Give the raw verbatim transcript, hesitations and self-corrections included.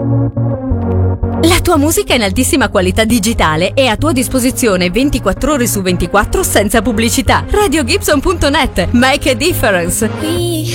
La tua musica in altissima qualità digitale è a tua disposizione ventiquattro ore su ventiquattro senza pubblicità. radio gibson punto net. Make a difference. We